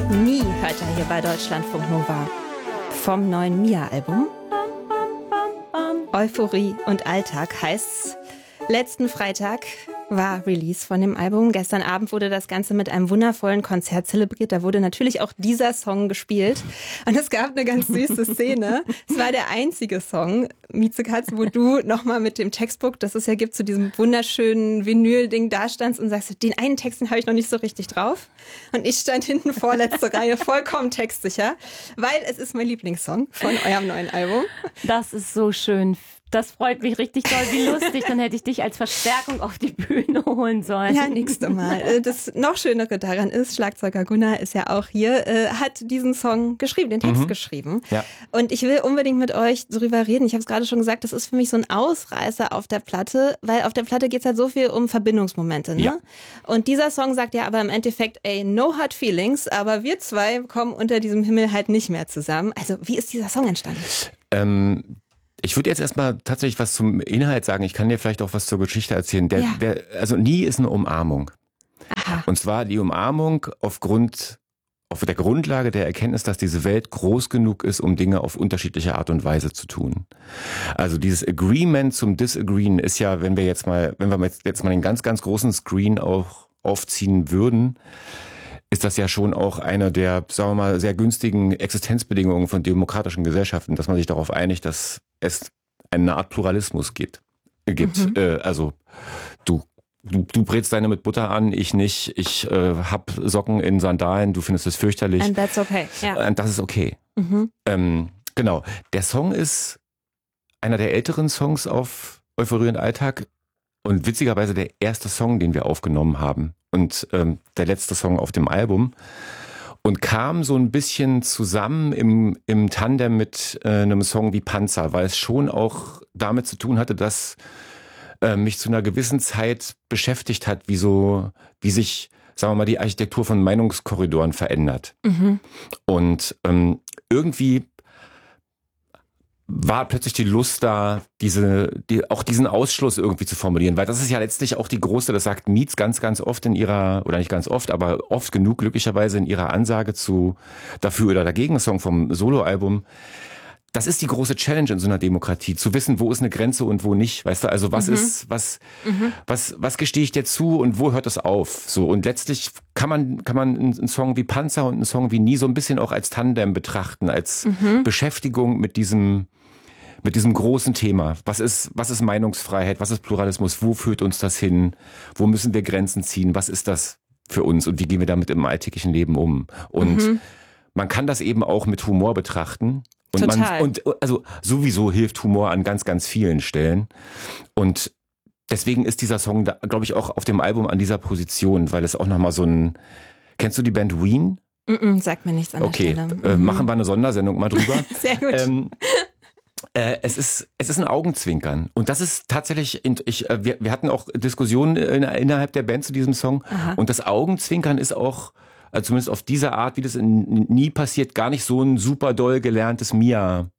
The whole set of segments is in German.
Nie hört er hier bei Deutschlandfunk Nova. Vom neuen Mia-Album. Euphorie und Alltag heißt's. Letzten Freitag war Release von dem Album. Gestern Abend wurde das Ganze mit einem wundervollen Konzert zelebriert. Da wurde natürlich auch dieser Song gespielt. Und es gab eine ganz süße Szene. Es war der einzige Song, Miezekatz, wo du nochmal mit dem Textbook, das es ja gibt, zu diesem wunderschönen Vinyl-Ding da standst und sagst, den einen Text, den habe ich noch nicht so richtig drauf. Und ich stand hinten vorletzte Reihe, vollkommen textsicher, weil es ist mein Lieblingssong von eurem neuen Album. Das ist so schön. Das freut mich richtig toll. Wie lustig. Dann hätte ich dich als Verstärkung auf die Bühne holen sollen. Ja, nächstes Mal. Das noch Schönere daran ist, Schlagzeuger Gunnar ist ja auch hier, hat diesen Song geschrieben, den Text geschrieben. Ja. Und ich will unbedingt mit euch darüber reden. Ich habe es gerade schon gesagt, das ist für mich so ein Ausreißer auf der Platte, weil auf der Platte geht es halt so viel um Verbindungsmomente. Ne? Ja. Und dieser Song sagt ja aber im Endeffekt, ey, no hard feelings, aber wir zwei kommen unter diesem Himmel halt nicht mehr zusammen. Also wie ist dieser Song entstanden? Ich würde jetzt erstmal tatsächlich was zum Inhalt sagen. Ich kann dir vielleicht auch was zur Geschichte erzählen. Also Nie ist eine Umarmung. Aha. Und zwar die Umarmung auf der Grundlage der Erkenntnis, dass diese Welt groß genug ist, um Dinge auf unterschiedliche Art und Weise zu tun. Also dieses Agreement zum Disagreeen ist ja, wenn wir jetzt mal den ganz, ganz großen Screen auch aufziehen würden, ist das ja schon auch eine der, sagen wir mal, sehr günstigen Existenzbedingungen von demokratischen Gesellschaften, dass man sich darauf einigt, dass es eine Art Pluralismus gibt. Also du brätst deine mit Butter an, ich nicht. Ich hab Socken in Sandalen, du findest es fürchterlich. And that's okay. Yeah. Und das ist okay. Genau. Der Song ist einer der älteren Songs auf Euphorie und Alltag und witzigerweise der erste Song, den wir aufgenommen haben. Und der letzte Song auf dem Album und kam so ein bisschen zusammen im Tandem mit einem Song wie Panzer, weil es schon auch damit zu tun hatte, dass mich zu einer gewissen Zeit beschäftigt hat, wie sich, sagen wir mal, die Architektur von Meinungskorridoren verändert. Und irgendwie war plötzlich die Lust da, auch diesen Ausschluss irgendwie zu formulieren, weil das ist ja letztlich auch die große, das sagt Mietz ganz, ganz oft oder nicht ganz oft, aber oft genug glücklicherweise in ihrer Ansage zu dafür oder dagegen Song vom Soloalbum. Das ist die große Challenge in so einer Demokratie, zu wissen, wo ist eine Grenze und wo nicht, weißt du, also was gestehe ich dir zu und wo hört es auf, so, und letztlich kann man einen Song wie Panzer und einen Song wie Nie so ein bisschen auch als Tandem betrachten, als Beschäftigung mit diesem großen Thema. Was ist Meinungsfreiheit? Was ist Pluralismus? Wo führt uns das hin? Wo müssen wir Grenzen ziehen? Was ist das für uns? Und wie gehen wir damit im alltäglichen Leben um? Und man kann das eben auch mit Humor betrachten. Und also sowieso hilft Humor an ganz, ganz vielen Stellen. Und deswegen ist dieser Song da, glaube ich, auch auf dem Album an dieser Position, weil es auch nochmal kennst du die Band Ween? Sagt mir nichts an der Stelle. Okay, machen wir eine Sondersendung mal drüber. Sehr gut. Es ist ein Augenzwinkern. Und das ist tatsächlich, wir hatten auch Diskussionen innerhalb der Band zu diesem Song. Aha. Und das Augenzwinkern ist auch, zumindest auf diese Art, wie das Nie passiert, gar nicht so ein super doll gelerntes Mia-Ding,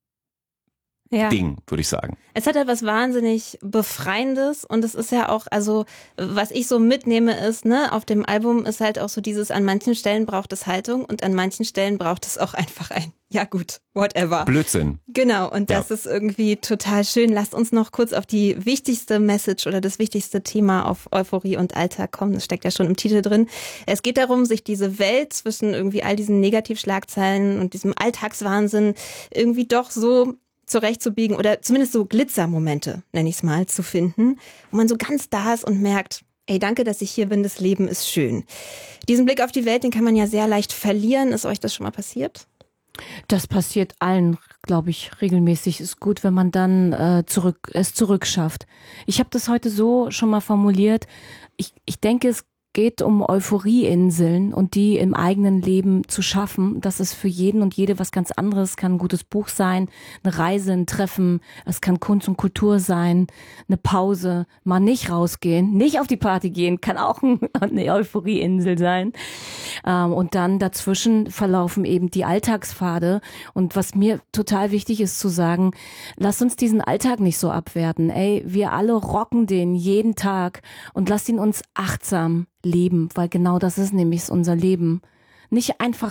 würde ich sagen. Es hat etwas wahnsinnig Befreiendes und es ist ja auch, also was ich so mitnehme ist, ne, auf dem Album ist halt auch so dieses, an manchen Stellen braucht es Haltung und an manchen Stellen braucht es auch einfach ja gut, whatever. Blödsinn. Genau, und das ist irgendwie total schön. Lasst uns noch kurz auf die wichtigste Message oder das wichtigste Thema auf Euphorie und Alltag kommen. Das steckt ja schon im Titel drin. Es geht darum, sich diese Welt zwischen irgendwie all diesen Negativschlagzeilen und diesem Alltagswahnsinn irgendwie doch so zurechtzubiegen oder zumindest so Glitzermomente, nenne ich es mal, zu finden, wo man so ganz da ist und merkt, ey, danke, dass ich hier bin, das Leben ist schön. Diesen Blick auf die Welt, den kann man ja sehr leicht verlieren. Ist euch das schon mal passiert? Das passiert allen, glaube ich, regelmäßig. Ist gut, wenn man dann es zurückschafft. Ich habe das heute so schon mal formuliert. Ich denke, es geht um Euphorieinseln und die im eigenen Leben zu schaffen. Das ist für jeden und jede was ganz anderes. Es kann ein gutes Buch sein, eine Reise, ein Treffen. Es kann Kunst und Kultur sein, eine Pause, mal nicht rausgehen, nicht auf die Party gehen, kann auch eine Euphorieinsel sein. Und dann dazwischen verlaufen eben die Alltagspfade. Und was mir total wichtig ist zu sagen, lasst uns diesen Alltag nicht so abwerten. Ey, wir alle rocken den jeden Tag und lasst ihn uns achtsam leben, weil genau das ist nämlich unser Leben. Nicht einfach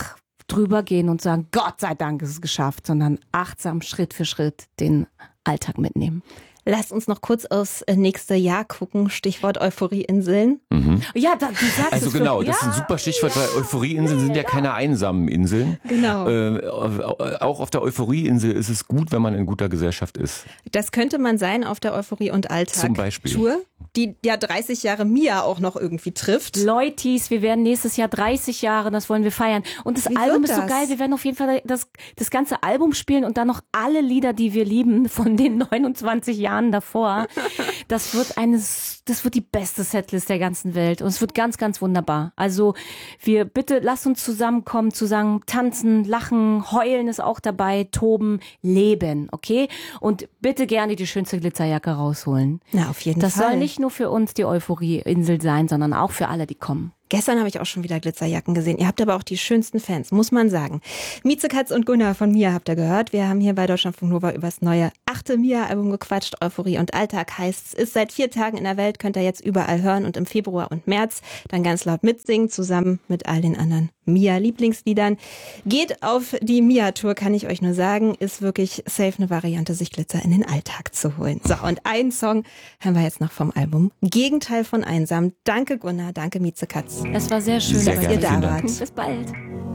drüber gehen und sagen, Gott sei Dank ist es geschafft, sondern achtsam Schritt für Schritt den Alltag mitnehmen. Lasst uns noch kurz aufs nächste Jahr gucken. Stichwort Euphorieinseln. Ja, du sagst Also es genau, wirklich. das ist ein super Stichwort, weil Euphorieinseln sind ja keine einsamen Inseln. Genau. Auch auf der Euphorieinsel ist es gut, wenn man in guter Gesellschaft ist. Das könnte man sein auf der Euphorie- und Zum Beispiel. Alltag-Tour, die ja 30 Jahre Mia auch noch irgendwie trifft. Leutis, wir werden nächstes Jahr 30 Jahre, das wollen wir feiern. Und das Wie Album wird ist so das? geil, wir werden auf jeden Fall das ganze Album spielen und dann noch alle Lieder, die wir lieben von den 29 Jahren davor. Das wird die beste Setlist der ganzen Welt und es wird ganz, ganz wunderbar. Also bitte lasst uns zusammenkommen, zusammen tanzen, lachen, heulen ist auch dabei, toben, leben, okay? Und bitte gerne die schönste Glitzerjacke rausholen. Na, auf jeden Das Fall. soll nicht nur für uns die Euphorieinsel sein, sondern auch für alle, die kommen. Gestern habe ich auch schon wieder Glitzerjacken gesehen. Ihr habt aber auch die schönsten Fans, muss man sagen. Mieze Katz und Gunnar von Mia habt ihr gehört. Wir haben hier bei Deutschlandfunk Nova über das neue 8. Mia-Album gequatscht. Euphorie und Alltag heißt's. Ist seit 4 Tagen in der Welt, könnt ihr jetzt überall hören und im Februar und März dann ganz laut mitsingen, zusammen mit all den anderen Mia-Lieblingsliedern. Geht auf die Mia-Tour, kann ich euch nur sagen. Ist wirklich safe eine Variante, sich Glitzer in den Alltag zu holen. So, und einen Song haben wir jetzt noch vom Album. Gegenteil von einsam. Danke Gunnar, danke Mieze Katz. Es war sehr schön, Sehr bei gerne, dir vielen da Dank. wart. Bis bald.